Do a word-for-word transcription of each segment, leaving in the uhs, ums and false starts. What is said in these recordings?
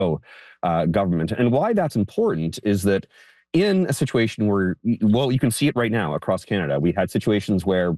uh, government. And why that's important is that in a situation where, well, you can see it right now across Canada. We had situations where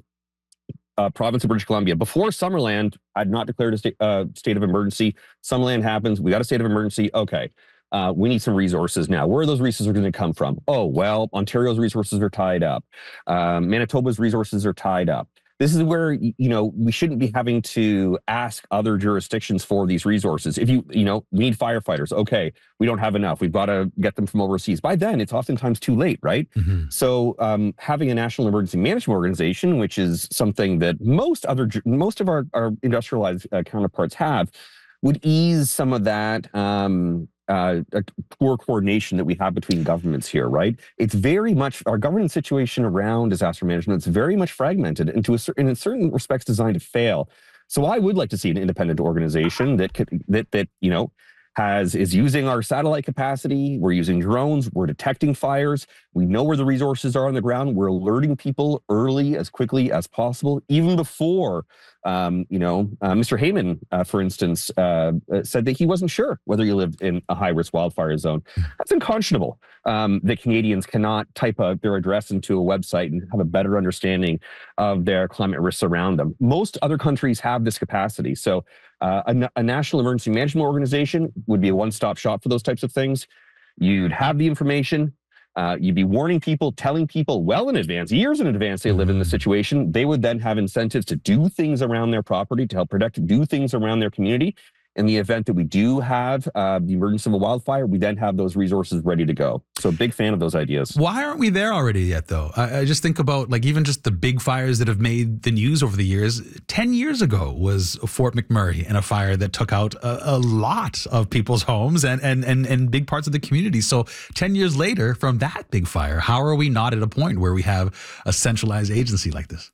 uh, province of British Columbia, before Summerland had not declared a state, uh, state of emergency. Summerland happens. We got a state of emergency. Okay. Uh, we need some resources now. Where are those resources going to come from? Oh, well, Ontario's resources are tied up. Um, Manitoba's resources are tied up. This is where, you know, we shouldn't be having to ask other jurisdictions for these resources. If you, you know, we need firefighters. Okay, we don't have enough. We've got to get them from overseas. By then, it's oftentimes too late, right? Mm-hmm. So um, having a national emergency management organization, which is something that most other, most of our, our industrialized uh, counterparts have, would ease some of that um, uh, poor coordination that we have between governments here, right? It's very much, our governance situation around disaster management, it's very much fragmented and to a certain, in certain respects designed to fail. So I would like to see an independent organization that could, that, that, you know, has, is using our satellite capacity. We're using drones. We're detecting fires. We know where the resources are on the ground. We're alerting people early, as quickly as possible, even before, um, you know, uh, Mister Heyman, uh, for instance, uh, said that he wasn't sure whether you lived in a high-risk wildfire zone. That's unconscionable um, that Canadians cannot type a, their address into a website and have a better understanding of their climate risks around them. Most other countries have this capacity. So Uh, a, a national emergency management organization would be a one-stop shop for those types of things. You'd have the information. Uh, you'd be warning people, telling people well in advance, years in advance they live in the situation. They would then have incentives to do things around their property, to help protect, do things around their community. In the event that we do have uh, the emergence of a wildfire, we then have those resources ready to go. So big fan of those ideas. Why aren't we there already yet, though? I, I just think about, like, even just the big fires that have made the news over the years. Ten years ago was Fort McMurray and a fire that took out a, a lot of people's homes and, and, and, and big parts of the community. So ten years later from that big fire, how are we not at a point where we have a centralized agency like this?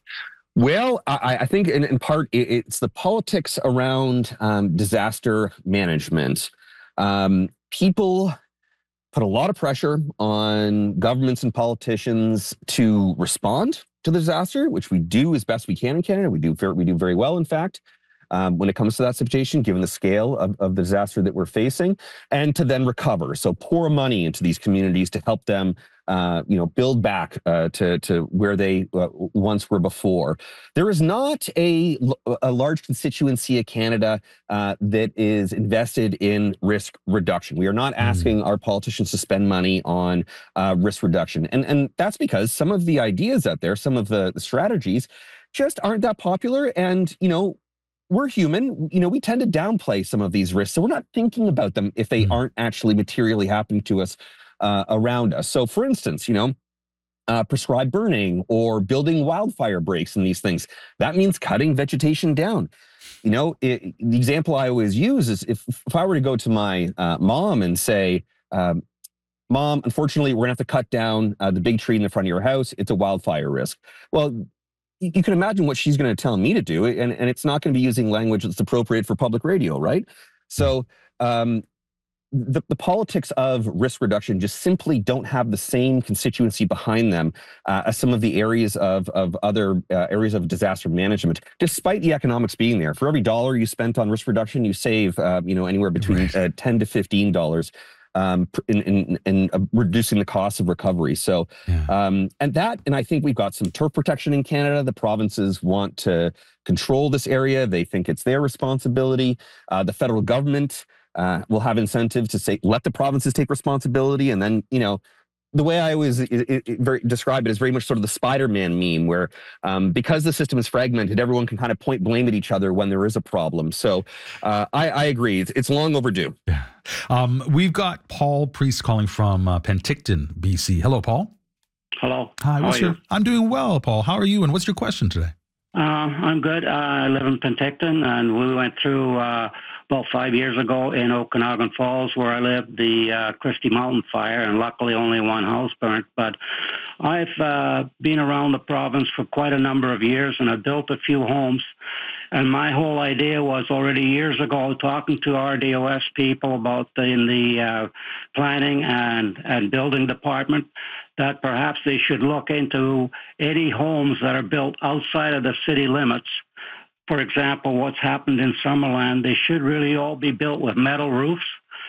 Well, I, I think in, in part it's the politics around um, disaster management. Um, people put a lot of pressure on governments and politicians to respond to the disaster, which we do as best we can in Canada. We do very, we do very well, in fact, um, when it comes to that situation, given the scale of, of the disaster that we're facing, and to then recover. So pour money into these communities to help them Uh, you know, build back uh, to to where they uh, once were before. There is not a, a large constituency of Canada uh, that is invested in risk reduction. We are not asking mm. our politicians to spend money on uh, risk reduction. And, and that's because some of the ideas out there, some of the, the strategies just aren't that popular. And, you know, we're human, you know, we tend to downplay some of these risks. So we're not thinking about them if they mm. aren't actually materially happening to us Uh, around us. So for instance, you know, uh, prescribed burning or building wildfire breaks and these things, that means cutting vegetation down. You know, it, the example I always use is if, if I were to go to my uh, mom and say, um, Mom, unfortunately, we're gonna have to cut down uh, the big tree in the front of your house. It's a wildfire risk. Well, you, you can imagine what she's gonna tell me to do, and, and it's not gonna be using language that's appropriate for public radio, right? So, um, The, the politics of risk reduction just simply don't have the same constituency behind them uh, as some of the areas of, of other uh, areas of disaster management, despite the economics being there. For every dollar you spent on risk reduction, you save uh, you know, anywhere between right. uh, ten to fifteen dollars um, in, in, in uh, reducing the cost of recovery. So, yeah. um, and that, and I think we've got some turf protection in Canada. The provinces want to control this area. They think it's their responsibility. Uh, the federal government Uh, we'll have incentive to say, let the provinces take responsibility. And then, you know, the way I always it, it, it very, describe it is very much sort of the Spider-Man meme where um, because the system is fragmented, everyone can kind of point blame at each other when there is a problem. So uh, I, I agree. It's, it's long overdue. Yeah. Um, we've got Paul Priest calling from uh, Penticton, B C. Hello, Paul. Hello. Hi. What's How your, are you? I'm doing well, Paul. How are you? And what's your question today? Uh, I'm good. Uh, I live in Penticton, and we went through uh, about five years ago in Okanagan Falls, where I live, the uh, Christie Mountain fire, and luckily only one house burnt. But I've uh, been around the province for quite a number of years, and I've built a few homes. And my whole idea was already years ago talking to R D O S people about the, in the uh, planning and, and building department that perhaps they should look into any homes that are built outside of the city limits. For example, what's happened in Summerland, they should really all be built with metal roofs